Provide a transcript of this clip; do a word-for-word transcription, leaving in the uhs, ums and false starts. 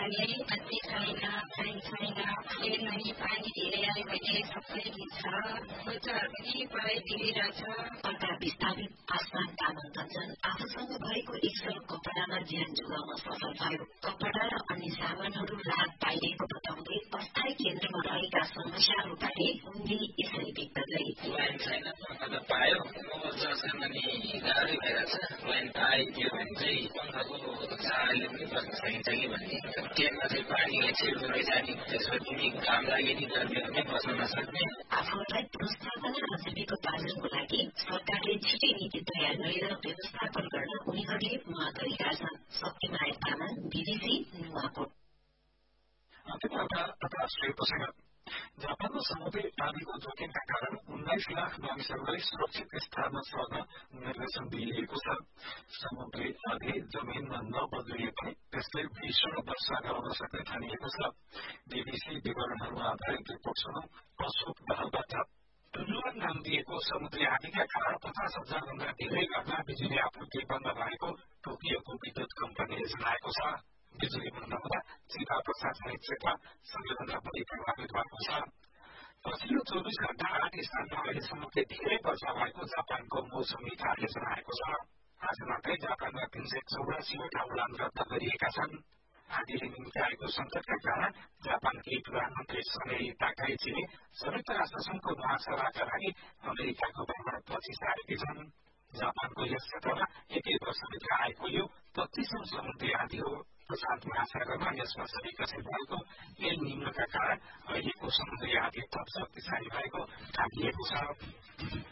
भने मान्छे छैन छैन छैन किनभने पानी धेरै आयो भने सबै भिज्छ बच्चाहरू पनि पढाइ बिग्रिरहेछ। अर्का विस्थापित आसमान तामाङ भन्छन् आफूसँग भएको एक सय कपडामा ज्यान जोगाउन सफल भयो। कपडा र अन्य सामानहरू राहत पाइएको बताउँदै अस्थायी केन्द्रमा रहेका समस्याहरूबारे उनले यसरी व्यक्त गरे। लाइन छैन मतलब पायो जसमा नि गाह्रै भइरहेछ। लाइन पाइदियो भने चाहिँ पङ्खाको सहायले पनि बस्न सकिन्छ कि भन्ने ट्रेनमा चाहिँ पानी छिर्दो रहेछ नि त्यसपछि नि घाम लाग्यो नि गर्मी भने बस्न नसक्ने। आफूहरूलाई पुनर्स्थापना र जीविकोपार्जनको लागि सरकारले छिटै नीति तयार गरेर व्यवस्थापन गर्न उनीहरूले माग गरेका छन्। शक्तिमाया तामाङ बीबीसी नुवाकोट। जापानमा समुद्री आँधीको जोखिमका कारण उन्नाइस लाख मानिसहरूलाई सुरक्षित स्थानमा सर्न निर्देशन दिइएको छ। समुद्री आँधी जमिनमा नबद्लिए पनि त्यसले भीषण वर्षा गराउन सक्ने ठानिएको छ। बीबीसी विवरणहरूमा आधारित रिपोर्ट सुनौ अशोक बहालबाट। टुलुन नाम दिएको समुद्री आँधीका कारण पचास हजार भन्दा धेरै घरमा बिजुली आपूर्ति बन्द भएको टोकियोको विद्युत कम्पनीले जनाएको छ। बिजुली बन्द हुँदा सीधा प्रशासनिक क्षेत्र सबैभन्दा बढी प्रभावित भएको छ। पछिल्लो चौबिस घण्टा आठ स्थानमा अहिलेसम्म धेरै वर्षा भएको जापानको मौसमी विभागले जनाएको छ। आज मात्रै जापानमा तीन सय चौरासीवटा उडान रद्द गरिएका छन्। आँधीले निम्त्याएको संकटका कारण जापानकी प्रधानमन्त्री सनै ताकाइचीले संयुक्त राष्ट्र संघको महासभाका लागि अमेरिकाको भ्रमण पछि सारेकी छन्। जापानको यस क्षेत्रमा एकै वर्षभित्र आएको यो पच्चीसौं समुद्री आँधी हो। प्रशान्त महासागरमा यस वर्ष विकसित भएको एल निनोका कारण अहिलेको समुद्री आँधी थप शक्तिशाली भएको ठानिएको छ।